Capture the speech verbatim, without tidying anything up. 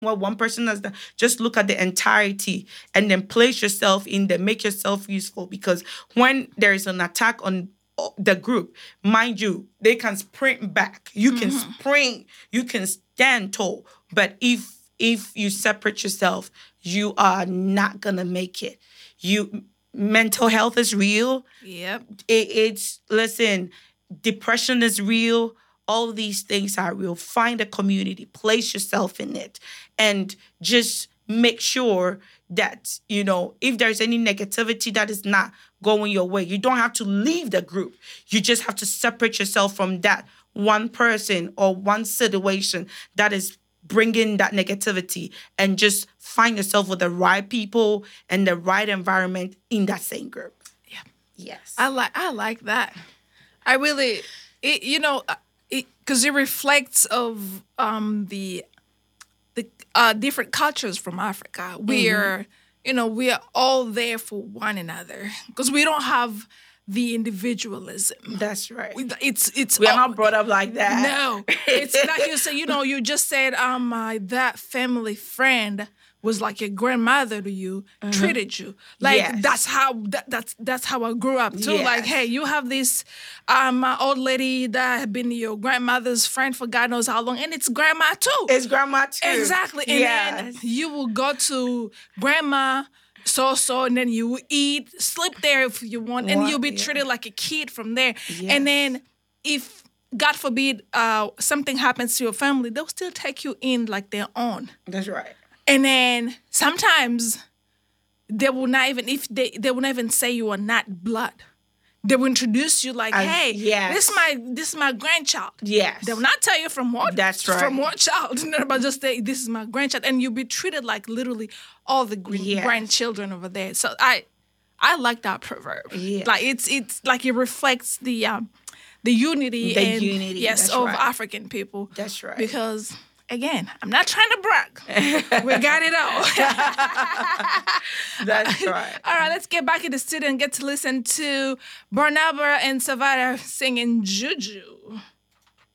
what one person has done. Just look at the entirety and then place yourself in there. Make yourself useful, because when there is an attack on the group, mind you, they can sprint back. You can mm-hmm. sprint. You can stand tall. But if if you separate yourself, you are not gonna make it. You mental health is real. Yep. It, it's listen. Depression is real. All these things are real. Find a community, place yourself in it, and just make sure that, you know, if there's any negativity that is not going your way, you don't have to leave the group. You just have to separate yourself from that one person or one situation that is bringing that negativity, and just find yourself with the right people and the right environment in that same group. Yeah. Yes. I like I like that. I really, it, you know, because it, it reflects of um, the the uh, different cultures from Africa. We're, mm-hmm. you know, we are all there for one another, because we don't have the individualism. That's right. We, it's it's. We are all, not brought up like that. No, it's like you say. You know, you just said, um, uh, that family friend was like a grandmother to you, mm-hmm. treated you like yes. that's how that, that's that's how I grew up too. Yes. Like, hey, you have this um uh, old lady that had been your grandmother's friend for God knows how long, and it's grandma too. It's grandma too. Exactly. And yes. then you will go to grandma so so, and then you will eat, sleep there if you want, and what? You'll be yeah. treated like a kid from there. Yes. And then if God forbid uh something happens to your family, they'll still take you in like their own. That's right. And then sometimes they will not even, if they, they will not even say you are not blood. They will introduce you like, hey, yes. this is my this is my grandchild. Yes. They will not tell you from what That's right. from what child, but just say this is my grandchild, and you'll be treated like literally all the gr- yes. grandchildren over there. So I I like that proverb. Yes. Like it's it's like it reflects the um, the unity the and unity. yes That's of right. African people. That's right. Because again, I'm not trying to brag. We got it all. That's right. All right, let's get back in the studio and get to listen to Barnaba and Savannah singing Juju.